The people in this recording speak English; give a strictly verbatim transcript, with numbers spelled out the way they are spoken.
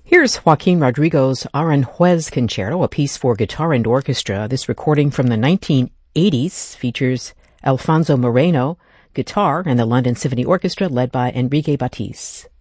Here's Joaquin Rodrigo's Aranjuez Concerto, a piece for guitar and orchestra. This recording from the nineteen eighties features Alfonso Moreno, guitar, and the London Symphony Orchestra led by Enrique Batiz.